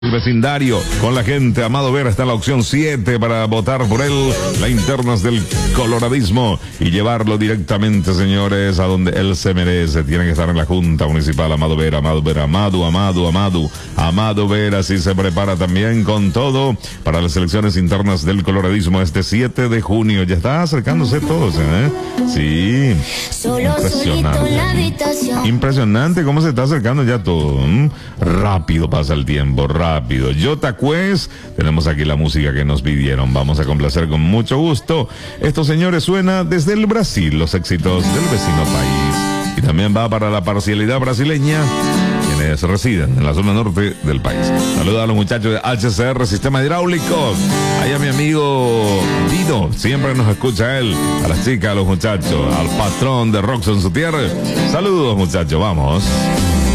El vecindario con la gente. Amado Vera está en la opción 7 para votar por él. La internas del coloradismo y llevarlo directamente, señores, a donde él se merece. Tiene que estar en la Junta Municipal. Amado Vera, Amado Vera sí se prepara también con todo para las elecciones internas del coloradismo este 7 de junio. Ya está acercándose todos, Sí. Impresionante. Impresionante cómo se está acercando ya todo. Rápido pasa el tiempo, rápido. Jota Quest, tenemos aquí la música que nos pidieron. Vamos a complacer con mucho gusto. Esto, señores, suena desde el Brasil, los éxitos del vecino país. Y también va para la parcialidad brasileña, quienes residen en la zona norte del país. Saludos a los muchachos de HCR Sistema Hidráulico. Ahí a mi amigo Dino, siempre nos escucha él. A las chicas, a los muchachos, al patrón de Roxon Sutier. Saludos, muchachos, vamos.